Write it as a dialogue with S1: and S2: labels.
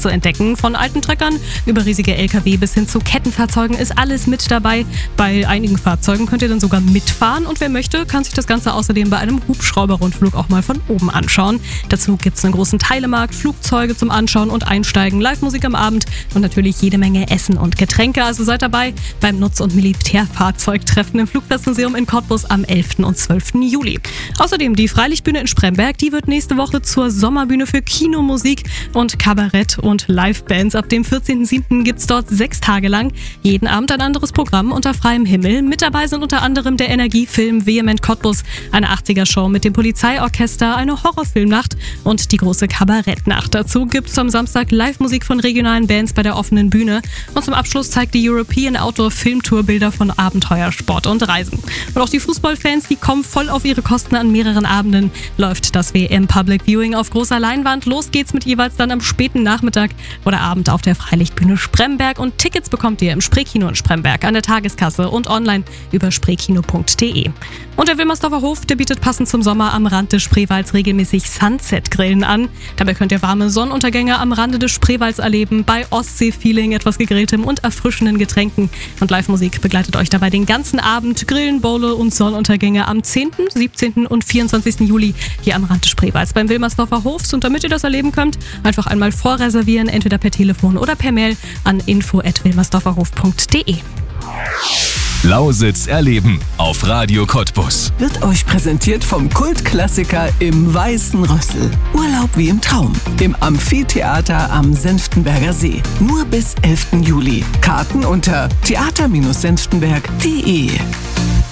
S1: zu entdecken. Von alten Treckern über riesige LKW bis hin zu Kettenfahrzeugen ist alles mit dabei. Bei einigen Fahrzeugen könnt ihr dann sogar mitfahren und wer möchte, kann sich das Ganze außerdem bei einem Hubschrauberrundflug auch mal von oben anschauen. Dazu gibt es einen großen Teilemarkt, Flugzeuge zum Anschauen und Einsteigen, Live-Musik am Abend und natürlich jede Menge Essen und Getränke. Also seid dabei beim Nutz- und Militärfahrzeugtreffen im Flugplatzmuseum in Cottbus am 11. und 12. Juli. Außerdem die Freilichtbühne in Spremberg, die wird nächste Woche zur Sommerbühne für Kino, Musik und Kabarett und Livebands. Ab dem 14.07. gibt es dort 6 Tage lang jeden Abend ein anderes Programm unter freiem Himmel. Mit dabei sind unter anderem der Energiefilm Vehement Cottbus, eine 80er-Show mit dem Polizeiorchester, eine Horrorfilmnacht und die große Kabarettnacht. Dazu gibt es am Samstag Live-Musik von regionalen Bands bei der offenen Bühne und zum Abschluss zeigt die European Outdoor Film Tour Bilder von Abenteuer, Sport und Reisen. Und auch die Fußballfans, die kommen voll auf ihre Kosten. An mehreren Abenden läuft das WM Public Viewing auf großer Leinwand. Los geht's mit jeweils dann am späten Nachmittag oder Abend auf der Freilichtbühne Spremberg und Tickets bekommt ihr im Spreekino in Spremberg an der Tageskasse und online über spreekino.de. Und der Wilmersdorfer Hof, der bietet passend zum Sommer am Rand des Spreewalds regelmäßig Sunset-Grillen an. Dabei könnt ihr warme Sonnenuntergänge am Rande des Spreewalds erleben, bei Ostsee-Feeling, etwas gegrilltem und erfrischenden Getränken. Und Live-Musik begleitet euch dabei den ganzen Abend. Grillen, Bowle und Sonnenuntergänge am 10., 17. und 24. Juli hier am Rand des Spreewalds beim Wilmersdorfer Hof. Und damit ihr das erleben könnt, einfach einmal vorreservieren, entweder per Telefon oder per Mail an info@wilmersdorferhof.de.
S2: Lausitz erleben auf Radio Cottbus.
S3: Wird euch präsentiert vom Kultklassiker im Weißen Rössel. Urlaub wie im Traum. Im Amphitheater am Senftenberger See. Nur bis 11. Juli. Karten unter theater-senftenberg.de.